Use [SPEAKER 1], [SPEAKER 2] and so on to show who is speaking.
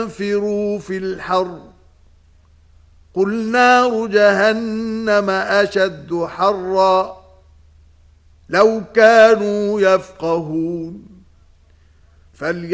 [SPEAKER 1] انفروا في الحر قل نار جهنم أشد حرا لو كانوا يفقهون